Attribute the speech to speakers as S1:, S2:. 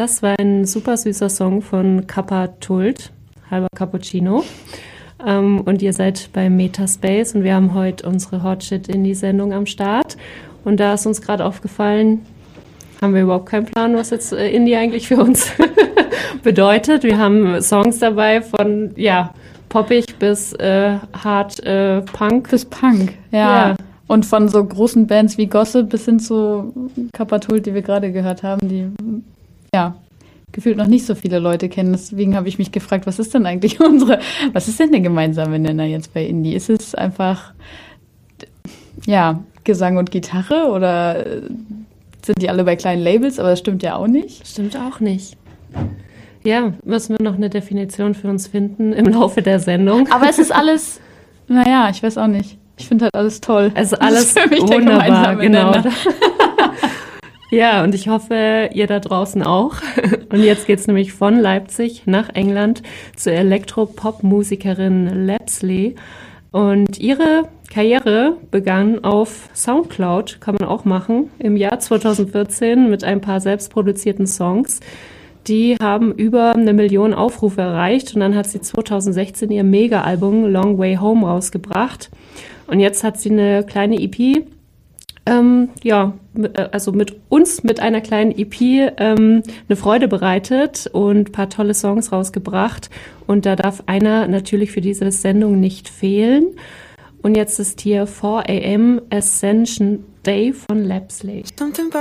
S1: Das war ein super süßer Song von Kappa Tult, halber Cappuccino. Und ihr seid bei Metaspace und wir haben heute unsere Hot Shit Indie-Sendung am Start. Und da ist uns gerade aufgefallen, haben wir überhaupt keinen Plan, was jetzt Indie eigentlich für uns bedeutet. Wir haben Songs dabei von, poppig bis hart Punk.
S2: Bis Punk, ja. Und von so großen Bands wie Gossip bis hin zu Kappa Tult, die wir gerade gehört haben, die, gefühlt noch nicht so viele Leute kennen. Deswegen habe ich mich gefragt, was ist denn eigentlich was ist denn der gemeinsame Nenner jetzt bei Indie? Ist es einfach, Gesang und Gitarre oder sind die alle bei kleinen Labels? Aber das stimmt ja auch nicht.
S1: Stimmt auch nicht. Ja, müssen wir noch eine Definition für uns finden im Laufe der Sendung.
S2: Aber es ist alles, ich weiß auch nicht. Ich finde halt alles toll.
S1: Also alles
S2: für mich
S1: wunderbar, genau. Ja, und ich hoffe, ihr da draußen auch. Und jetzt geht's nämlich von Leipzig nach England zur Elektropop-Musikerin Lapsley. Und ihre Karriere begann auf Soundcloud, kann man auch machen, im Jahr 2014 mit ein paar selbstproduzierten Songs. Die haben über 1 Million Aufrufe erreicht und dann hat sie 2016 ihr Mega-Album Long Way Home rausgebracht. Und jetzt hat sie eine kleine EP, mit einer kleinen EP eine Freude bereitet und ein paar tolle Songs rausgebracht. Und da darf einer natürlich für diese Sendung nicht fehlen. Und jetzt ist hier 4 AM Ascension Day von Lapsley.
S3: Something